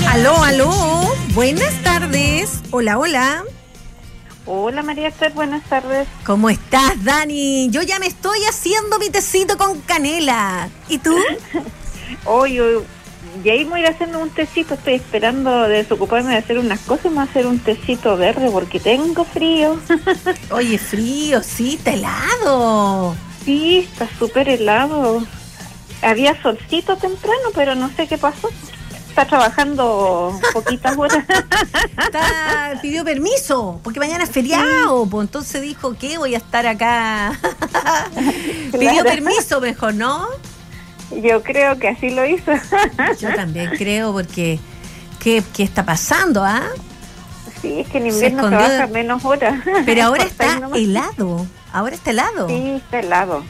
Aló, aló, buenas tardes. Hola, hola. Hola María Esther, buenas tardes. ¿Cómo estás, Dani? Yo ya me estoy haciendo mi tecito con canela. ¿Y tú? Hoy ya iba a ir haciendo un tecito, estoy esperando de desocuparme de hacer unas cosas, me voy a hacer un tecito verde porque tengo frío. Oye, frío, sí, está helado. Sí, está súper helado. Había solcito temprano, pero no sé qué pasó. Está trabajando poquitas horas. Pidió permiso, porque mañana es feriado, pues entonces dijo que voy a estar acá. Pidió permiso mejor, ¿no? Yo creo que así lo hizo. Yo también creo, porque ¿qué está pasando, ah? Sí, es que en invierno trabaja menos horas. Pero ahora está helado. Ahora está helado. Sí, está helado.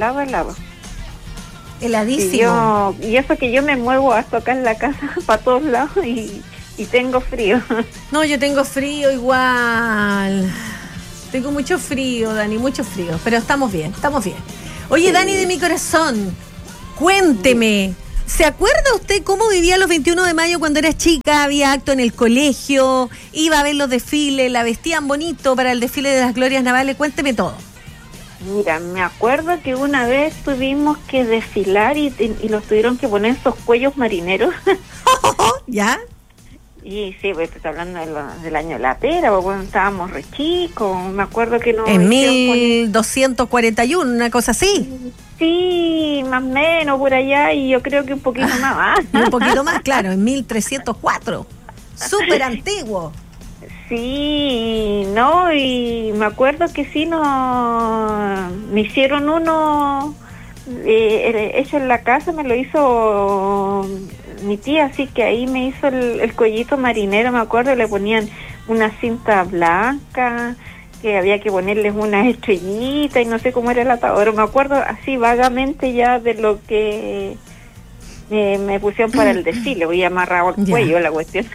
Heladísimo. Y eso que yo me muevo hasta acá en la casa para todos lados y tengo frío. No, yo tengo frío igual. Tengo mucho frío, Dani, mucho frío. Pero estamos bien. Oye, sí. Dani de mi corazón, cuénteme. ¿Se acuerda usted cómo vivía los 21 de mayo cuando era chica? Había acto en el colegio, iba a ver los desfiles, la vestían bonito para el desfile de las glorias navales. Cuénteme todo. Mira, me acuerdo que una vez tuvimos que desfilar y nos tuvieron que poner esos cuellos marineros. ¿Ya? Y sí, pues estoy hablando del año de la pera, porque bueno, estábamos re chicos. Me acuerdo que no. En 1241, una cosa así. Sí, más o menos por allá, y yo creo que un poquito más. Un poquito más, claro, en 1304. Súper antiguo. Sí, no, y me acuerdo que sí me hicieron uno hecho en la casa, me lo hizo mi tía, así que ahí me hizo el cuellito marinero, me acuerdo, le ponían una cinta blanca, que había que ponerles una estrellita y no sé cómo era el atador, me acuerdo así vagamente ya de lo que me pusieron para el desfile, voy amarrado al cuello la cuestión.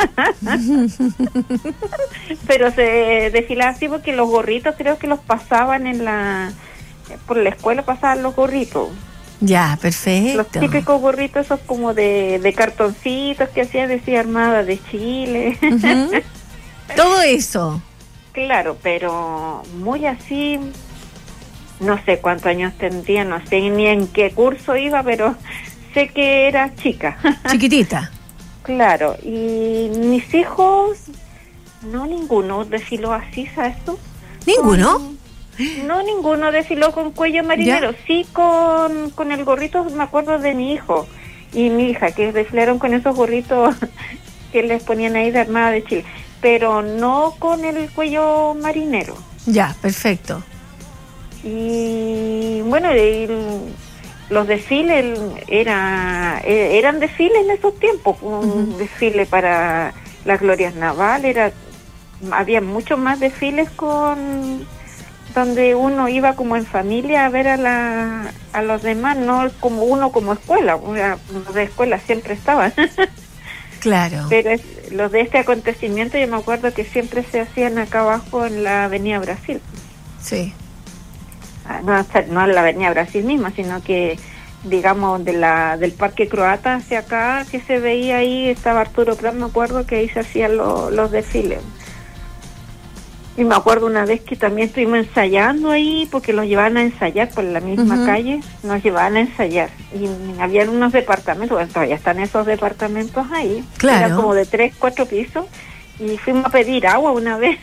Pero se desfilaba así porque los gorritos creo que los pasaban por la escuela pasaban los gorritos. Ya, perfecto. Los típicos gorritos esos como de cartoncitos que hacían, decía Armada de Chile. Todo eso. Claro, pero muy así, no sé cuántos años tendría, no sé ni en qué curso iba, pero sé que era chica. Chiquitita. Claro, y mis hijos, no ninguno desfiló así, ¿sabes tú? ¿Ninguno? No, ninguno desfiló con cuello marinero. ¿Ya? Sí, con el gorrito, me acuerdo de mi hijo y mi hija, que desfilaron con esos gorritos que les ponían ahí de Armada de Chile, pero no con el cuello marinero. Ya, perfecto. Y bueno, los desfiles eran desfiles en esos tiempos, un desfile para las glorias navales, había muchos más desfiles donde uno iba como en familia a ver a los demás, no como uno como escuela, los de escuela siempre estaban. Claro. Pero los de este acontecimiento yo me acuerdo que siempre se hacían acá abajo en la Avenida Brasil. Sí. No en la Avenida Brasil misma, sino que digamos del Parque Croata hacia acá, que se veía ahí, estaba Arturo Prat, me acuerdo que ahí se hacían los desfiles. Y me acuerdo una vez que también estuvimos ensayando ahí, porque los llevaban a ensayar por la misma calle, nos llevaban a ensayar. Y habían unos departamentos, bueno, todavía están esos departamentos ahí, claro. Eran como de 3, 4 pisos, y fuimos a pedir agua una vez.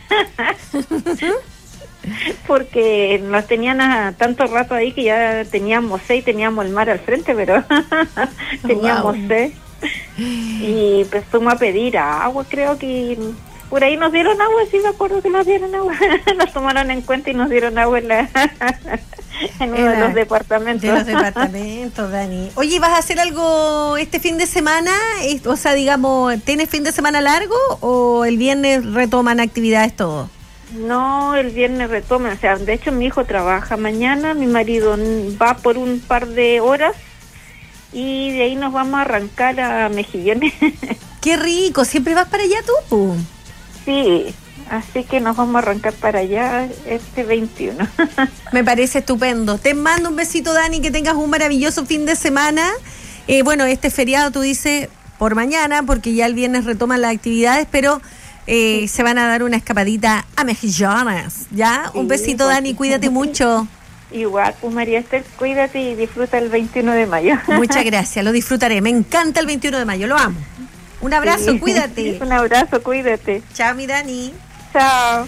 Porque nos tenían a tanto rato ahí que ya teníamos sed y teníamos el mar al frente, pero teníamos sed. Y pues fuimos a pedir agua, creo que por ahí nos dieron agua, sí me acuerdo que nos dieron agua. Nos tomaron en cuenta y nos dieron agua en uno de los departamentos. De los departamentos, Dani. Oye, ¿vas a hacer algo este fin de semana? O sea, digamos, ¿tienes fin de semana largo o el viernes retoman actividades todo? No, el viernes retoman, o sea, de hecho mi hijo trabaja mañana, mi marido va por un par de horas y de ahí nos vamos a arrancar a Mejillones. ¡Qué rico! ¿Siempre vas para allá tú? Sí, así que nos vamos a arrancar para allá este 21. Me parece estupendo. Te mando un besito, Dani, que tengas un maravilloso fin de semana. Bueno, este feriado tú dices por mañana, porque ya el viernes retoman las actividades, pero se van a dar una escapadita a Mejillones, ¿ya? Un besito, pues, Dani, cuídate mucho. Igual, pues María Esther, cuídate y disfruta el 21 de mayo. Muchas gracias, lo disfrutaré. Me encanta el 21 de mayo, lo amo. Un abrazo, Sí. cuídate. Un abrazo, cuídate. Chao, mi Dani. Chao.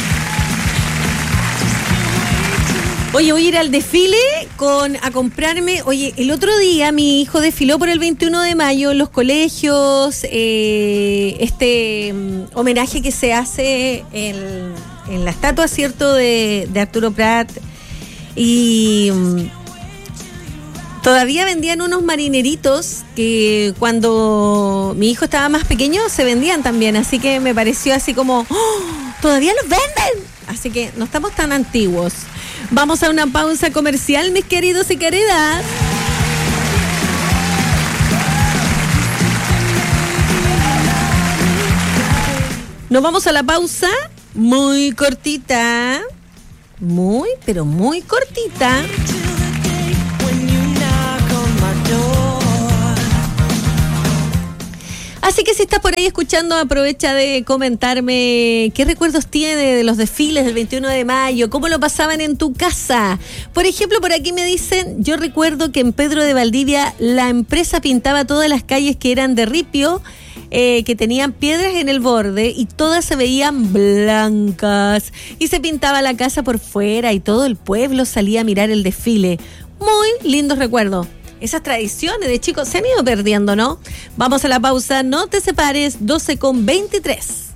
Oye, voy a ir al desfile a comprarme. Oye, el otro día mi hijo desfiló por el 21 de mayo en los colegios, homenaje que se hace en la estatua, ¿cierto?, de Arturo Prat. Y todavía vendían unos marineritos que cuando mi hijo estaba más pequeño se vendían también, así que me pareció así como, ¡oh! ¿Todavía los venden? Así que no estamos tan antiguos. Vamos a una pausa comercial, mis queridos y queridas. Nos vamos a la pausa muy cortita. Muy, pero muy cortita. Así que si estás por ahí escuchando, aprovecha de comentarme qué recuerdos tiene de los desfiles del 21 de mayo, cómo lo pasaban en tu casa. Por ejemplo, por aquí me dicen, yo recuerdo que en Pedro de Valdivia la empresa pintaba todas las calles que eran de ripio, que tenían piedras en el borde y todas se veían blancas. Y se pintaba la casa por fuera y todo el pueblo salía a mirar el desfile. Muy lindos recuerdos. Esas tradiciones de chicos se han ido perdiendo, ¿no? Vamos a la pausa, no te separes, 12:23.